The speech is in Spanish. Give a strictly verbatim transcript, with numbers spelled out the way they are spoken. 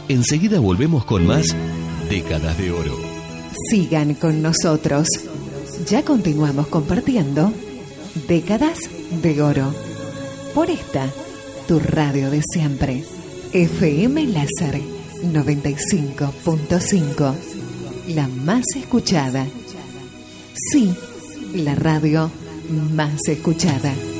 Enseguida volvemos con más Décadas de Oro. Sigan con nosotros. Ya continuamos compartiendo Décadas de Oro. Por esta, tu radio de siempre. F M Láser noventa y cinco punto cinco. La más escuchada. Sí, la radio más escuchada.